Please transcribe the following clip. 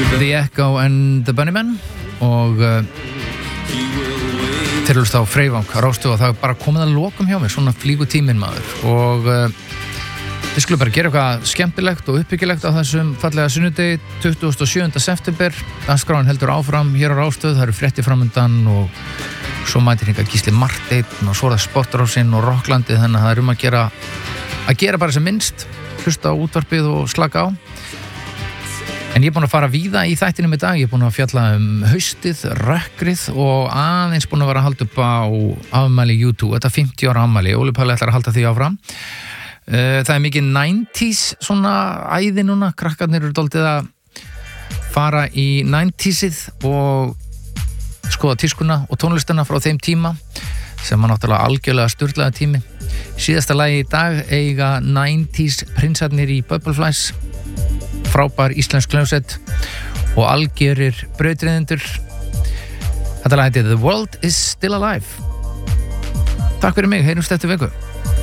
The Echo and the Bunnymen og þeir eru á Freyvang á Rás 2 og það er bara komið að lokum hjá mér, svona flýgur tíminn maður og við skulum bara gera eitthvað skemmtilegt og uppbyggilegt á þessum fallega sunnudegi 27. september. Dagskráin heldur áfram hér á Rás 2, það eru fréttir framundan og svo mætir hingað Gísli Marteinn og svo er það Sportrásin og Rocklandið, þannig að það er að gera bara sem minnst, hlusta á útvarpið og slaka á. En ég er búin að fara víða í þættinum í dag, ég er búin að fjalla haustið, rökkrið og aðeins búin að vera að halda upp á afmæli U2, þetta 50 ára afmæli, Óli Palli ætlar að halda því áfram. Það er mikið 90s svona æði núna, krakkarnir eru dálítið að fara í 90sið og skoða tískuna og tónlistina frá þeim tíma sem var náttúrulega algjörlega sturlaða tími. Síðasta lagi í dag eiga 90s prinsarnir í Bubbleflies, frábær íslensk hljómsveit og algjörir brautryðjendur. Þetta lag heitir The World is Still Alive. Takk fyrir mig, heyrumst eftir viku.